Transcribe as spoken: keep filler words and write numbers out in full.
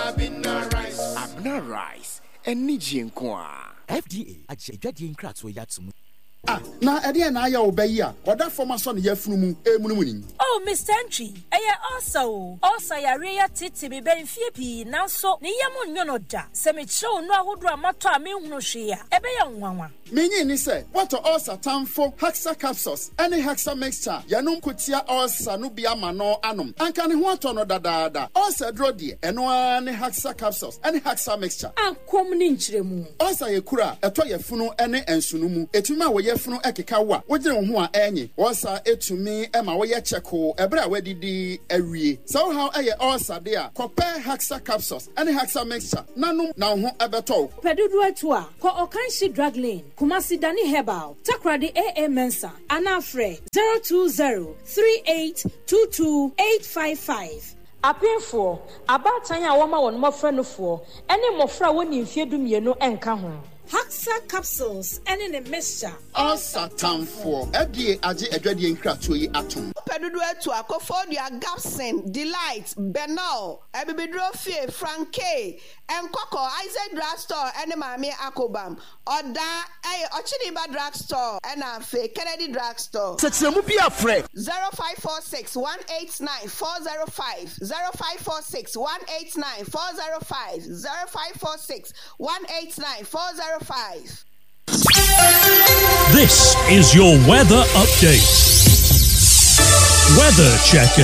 Abina rice. Abina rice. Eni jinkwa. F D A aje dwade nkratso yatsum. Ah, na ede na aya obayi a oda forma so ne yafunu mu emunum ni. Oh, Mister Entry, eye also. Also yare ya titi be benfie pi nanso ne yemu nyono da. Se me chew no ahodo amato a me hunu hwe a ebe ya nwanwa. Menyi ni se, what also tamfo Hexa capsules, any Hexa mixture, yanum kutia also no bia mano anum. Anka ne ho atono dadaada. Also dro die, eno ani Hexa capsules, any Hexa mixture. Ankom ni nkyeremu. Also ye kura, eto ye funu ene ensunumu. Etuma wo ye funu ekeka wa. Wogire wo ho a enyi. Also etumi ema wo ye cheko, ebra wedidi awie. So how eye also there, compare Hexa capsules, any Hexa mixture. Nanum na ho ebeto. Pedudu etu a, ko Okanshi drug lane. Kumasi Dani Herbal, Takradi A A Mensa, Anafre zero two zero three eight two two eight five five. Apinfo, abatanya wama won mofra no fo, ene mofra woni mfie dumienu enka ho. Hexa capsules, ene ne mixture. All Satan for F D A aje edwade nkrato yi atom. Pedudu etu akofodia Gapson, Delight, Benal, Ebibidrofie, Franke, Enkoko, Isaac Drugstore, ene Mami Akobam, Oda, eh, Ochiniba Drugstore, ene Afe, Kennedy Drugstore. Setremu bi afre. zero five four six one eight nine four zero five, zero five four six one eight nine four zero five, zero five four six one eight nine four zero five. This is your weather update. Weather checker.